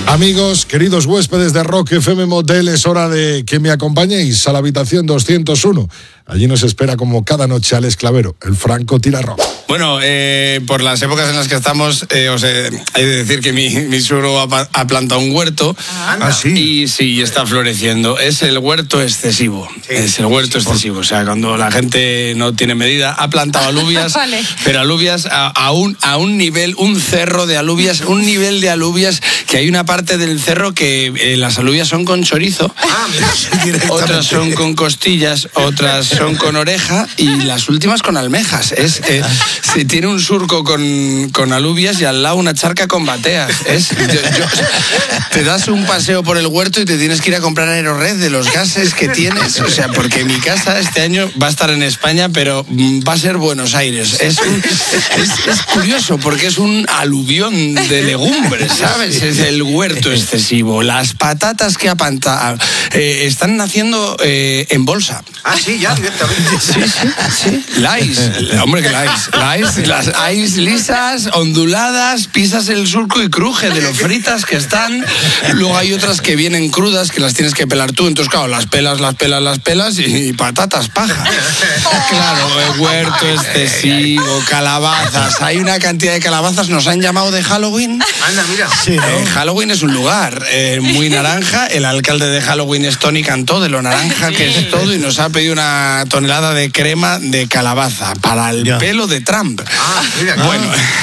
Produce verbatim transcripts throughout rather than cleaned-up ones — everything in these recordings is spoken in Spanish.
Amigos, queridos huéspedes de Rock F M Motel, es hora de que me acompañéis a la habitación doscientos uno. Allí nos espera como cada noche Alex Clavero, el Franco Tirarro. Bueno, eh, por las épocas en las que estamos, eh, os he, he de decir que mi, mi suegro ha, ha plantado un huerto. Ah, sí. Y sí, está floreciendo. Es el huerto excesivo. Sí. Es el huerto excesivo. O sea, cuando la gente no tiene medida, ha plantado alubias, vale. Pero alubias a, a, un, a un nivel, un cerro de alubias, un nivel de alubias que hay una parte del cerro que eh, las alubias son con chorizo, ah, mira, otras son con costillas, otras son con oreja y las últimas con almejas. Es... Eh, Sí, tiene un surco con, con alubias y al lado una charca con bateas. Es, yo, yo, te das un paseo por el huerto y te tienes que ir a comprar Aerored de los gases que tienes. O sea, porque mi casa este año va a estar en España, pero va a ser Buenos Aires. Es, un, es, es curioso porque es un aluvión de legumbres, ¿sabes? Es el huerto excesivo. Las patatas que apanta, eh, están naciendo eh, en bolsa. Ah, sí, ya directamente. Sí, sí, sí. Lais, hombre, que lais. Lais, las ais lisas, onduladas, pisas el surco y cruje de lo fritas que están. Luego hay otras que vienen crudas que las tienes que pelar tú. Entonces, claro, las pelas, las pelas, las pelas y, y patatas paja. Claro, huerto excesivo, calabazas. Hay una cantidad de calabazas. Nos han llamado de Halloween. Anda, mira. Sí, ¿no? eh, Halloween es un lugar eh, muy naranja. El alcalde de Halloween es Tony Cantó, de lo naranja que es todo, y nos ha pedido una tonelada de crema de calabaza para el ya. pelo de Trump. Ah, mira, bueno,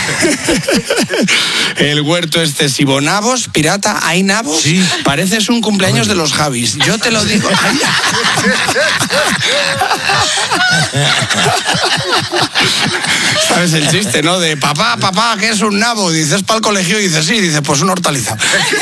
el huerto excesivo. Nabos, pirata, ¿hay nabos? Sí. Pareces un cumpleaños de los Javis. Yo te lo digo. ¿Sabes el chiste, no? De papá, papá, ¿qué es un nabo? Dices para el colegio y dices sí, dices pues una hortaliza.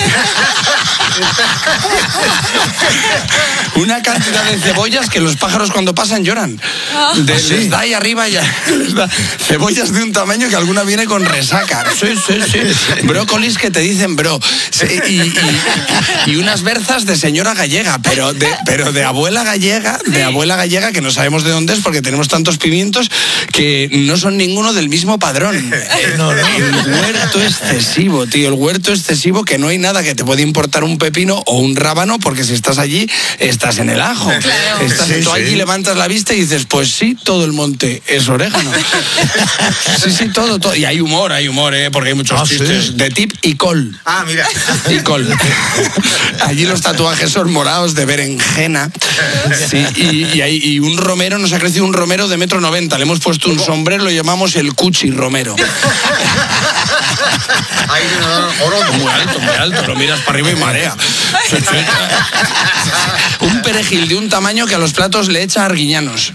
Una cantidad de cebollas que los pájaros cuando pasan lloran. De, ¿sí? Les da ahí arriba ya. Les da cebollas de un tamaño que alguna viene con resaca. Sí, sí, sí. Brócolis que te dicen bro. Sí, y, y, y unas berzas de señora gallega, pero de, pero de abuela gallega, de abuela gallega que no sabemos de dónde es porque tenemos tantos pimientos que no son ninguno del mismo padrón. No, no. El huerto excesivo, tío. El huerto excesivo que no hay nada que te puede importar un pepino o un rábano porque si estás allí, estás en el ajo. Claro. Estás, sí, tú allí sí. Levantas la vista y dices, pues sí, todo el monte es orégano. Sí, sí, todo, todo. Y hay humor, hay humor, ¿eh? Porque hay muchos ah, chistes ¿sí? de tip y col. Ah, mira. Y col. Allí los tatuajes son morados de berenjena. Sí, y, y, hay, y un romero, nos ha crecido un romero de metro noventa. Le hemos puesto un sombrero, lo llamamos el Cuchi Romero. Ahí muy alto, muy alto, lo miras para arriba y marea. Un perejil de un tamaño que a los platos le echa arguiñanos.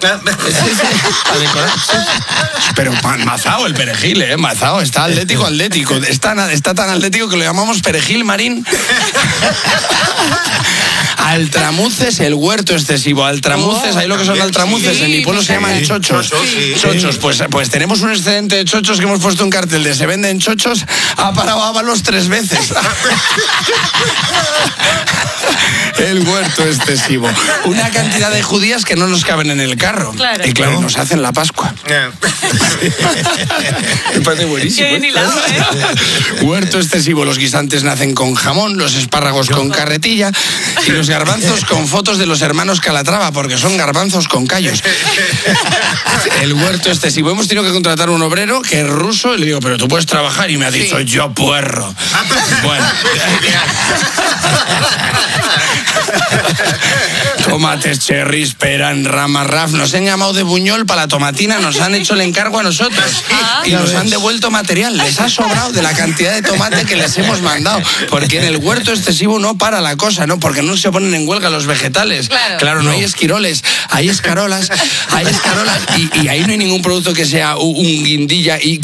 Pero mazao el perejil, eh, mazao, está atlético, atlético. Está, está tan atlético que lo llamamos perejil marín. Altramuces, el huerto excesivo. Altramuces, ahí lo que son altramuces, sí, en mi pueblo se llaman chochos. Sí, chochos, pues, pues tenemos un excedente de chochos que hemos puesto un cartel de se venden chochos, ha parado Ábalos tres veces. El huerto excesivo. Una cantidad de judías que no nos caben en el carro. Claro. Y claro, ¿no? Nos hacen la Pascua. Me parece buenísimo. Qué hilado, ¿eh? Huerto excesivo. Los guisantes nacen con jamón, los espárragos con carretilla y los garbanzos con fotos de los hermanos Calatrava, porque son garbanzos con callos. El huerto excesivo. Hemos tenido que contratar un obrero que es ruso y le digo, pero tú puedes trabajar, y me ha dicho, sí. Yo puerro. Bueno. Tomates, cherries, pera, rama, raf. Nos han llamado de Buñol para la tomatina, nos han hecho el encargo a nosotros y nos han devuelto material. Les ha sobrado de la cantidad de tomate que les hemos mandado, porque en el huerto excesivo no para la cosa, ¿no? Porque no se ponen en huelga los vegetales. Claro, claro no, no hay esquiroles, hay escarolas, hay escarolas y, y ahí no hay ningún producto que sea un guindilla y